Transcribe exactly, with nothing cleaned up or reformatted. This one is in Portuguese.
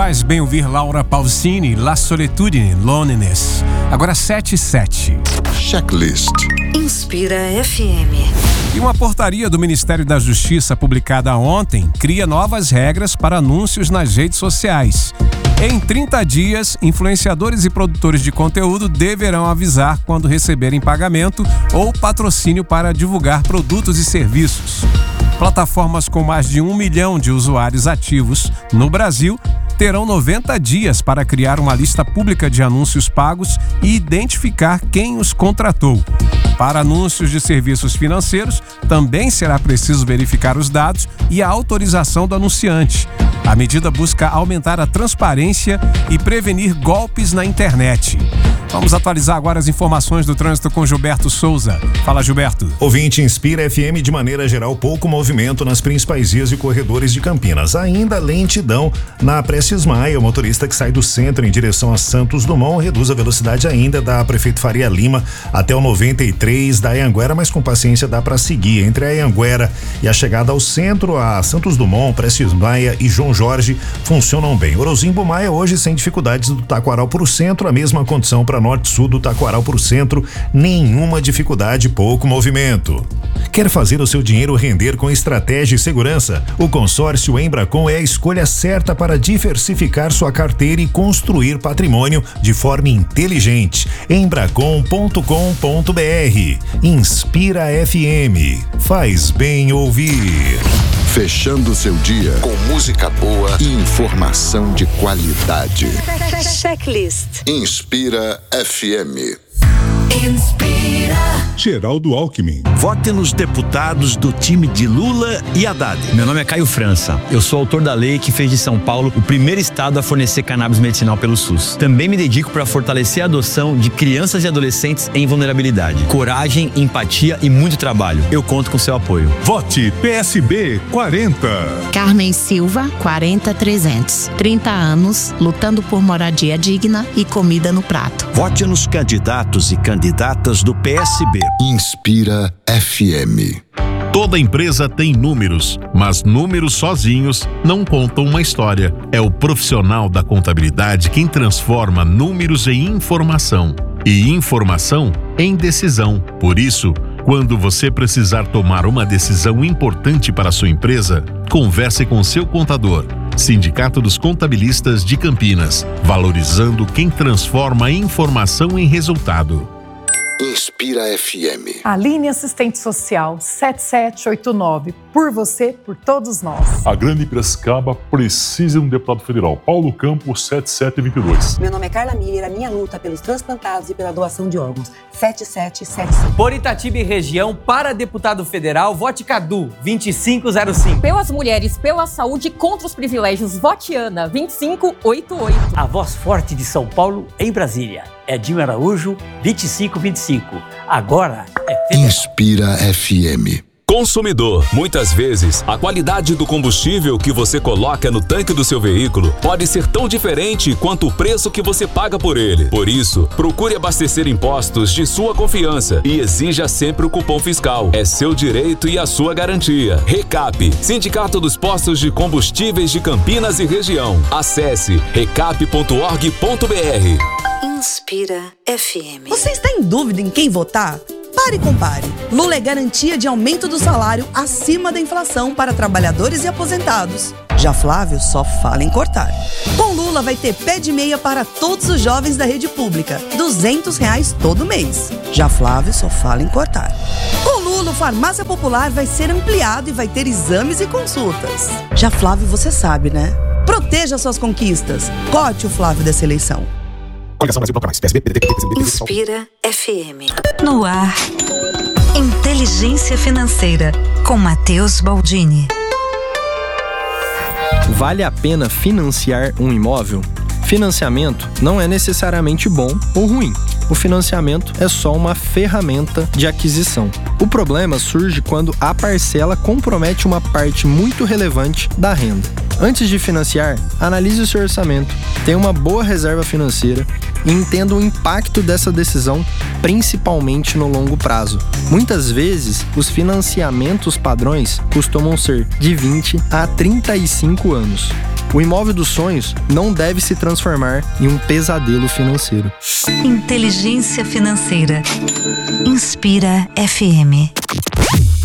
Faz bem ouvir Laura Pausini, La Solitude, Loneliness. Agora sete e sete. Checklist. Inspira F M. E uma portaria do Ministério da Justiça publicada ontem cria novas regras para anúncios nas redes sociais. Em trinta dias, influenciadores e produtores de conteúdo deverão avisar quando receberem pagamento ou patrocínio para divulgar produtos e serviços. Plataformas com mais de um milhão de usuários ativos no Brasil terão noventa dias para criar uma lista pública de anúncios pagos e identificar quem os contratou. Para anúncios de serviços financeiros, também será preciso verificar os dados e a autorização do anunciante. A medida busca aumentar a transparência e prevenir golpes na internet. Vamos atualizar agora as informações do trânsito com Gilberto Souza. Fala, Gilberto. Ouvinte Inspira F M, de maneira geral, pouco movimento nas principais vias e corredores de Campinas. Ainda lentidão na Prestes Maia. O motorista que sai do centro em direção a Santos Dumont reduz a velocidade ainda da Prefeito Faria Lima até o noventa e três da Anhanguera, mas com paciência dá para seguir. Entre a Anhanguera e a chegada ao centro, a Santos Dumont, Prestes Maia e João Jorge funcionam bem. Orozimbo Maia hoje sem dificuldades do Taquaral para o centro, a mesma condição para norte-sul do Taquaral para o centro, nenhuma dificuldade, pouco movimento. Quer fazer o seu dinheiro render com estratégia e segurança? O consórcio Embracon é a escolha certa para diversificar sua carteira e construir patrimônio de forma inteligente. embracon ponto com ponto br. Inspira F M. Faz bem ouvir. Fechando seu dia com música boa e informação de qualidade. Checklist. Inspira F M. Inspira. Geraldo Alckmin. Vote nos deputados do time de Lula e Haddad. Meu nome é Caio França. Eu sou autor da lei que fez de São Paulo o primeiro estado a fornecer cannabis medicinal pelo SUS. Também me dedico para fortalecer a adoção de crianças e adolescentes em vulnerabilidade. Coragem, empatia e muito trabalho. Eu conto com seu apoio. Vote P S B quarenta. Carmen Silva, quarenta trezentos. trinta anos, lutando por moradia digna e comida no prato. Vote nos candidatos e candidatas do P S B. Inspira F M. Toda empresa tem números, mas números sozinhos não contam uma história. É o profissional da contabilidade quem transforma números em informação e informação em decisão. Por isso, quando você precisar tomar uma decisão importante para a sua empresa, converse com seu contador. Sindicato dos Contabilistas de Campinas, valorizando quem transforma a informação em resultado. Inspira F M. Aline Assistente Social sete sete oito nove. Por você, por todos nós. A Grande Piracicaba precisa de um deputado federal. Paulo Campos, sete sete dois dois. Meu nome é Carla Miller, a minha luta pelos transplantados e pela doação de órgãos. sete sete sete cinco. Por Itatiba e região, para deputado federal, vote Cadu, vinte e cinco zero cinco. Pelas mulheres, pela saúde, contra os privilégios, vote Ana, vinte e cinco oitenta e oito. A voz forte de São Paulo em Brasília. Edinho Araújo, vinte e cinco vinte e cinco. Agora é federal. Inspira F M. Consumidor, muitas vezes, a qualidade do combustível que você coloca no tanque do seu veículo pode ser tão diferente quanto o preço que você paga por ele. Por isso, procure abastecer em postos de sua confiança e exija sempre o cupom fiscal. É seu direito e a sua garantia. Recap, Sindicato dos Postos de Combustíveis de Campinas e Região. Acesse recap ponto org ponto br. Inspira F M. Você está em dúvida em quem votar? Pare e compare. Lula é garantia de aumento do salário acima da inflação para trabalhadores e aposentados. Já Flávio só fala em cortar. Com Lula vai ter pé de meia para todos os jovens da rede pública. duzentos reais todo mês. Já Flávio só fala em cortar. Com Lula, o Farmácia Popular vai ser ampliado e vai ter exames e consultas. Já Flávio, você sabe, né? Proteja suas conquistas. Cote o Flávio dessa eleição. Inspira F M. No ar, Inteligência Financeira, com Matheus Baldini. Vale a pena financiar um imóvel? Financiamento não é necessariamente bom ou ruim. O financiamento é só uma ferramenta de aquisição. O problema surge quando a parcela compromete uma parte muito relevante da renda. Antes de financiar, analise o seu orçamento, tenha uma boa reserva financeira e entenda o impacto dessa decisão, principalmente no longo prazo. Muitas vezes, os financiamentos padrões costumam ser de vinte a trinta e cinco anos. O imóvel dos sonhos não deve se transformar em um pesadelo financeiro. Inteligência Financeira. Inspira F M.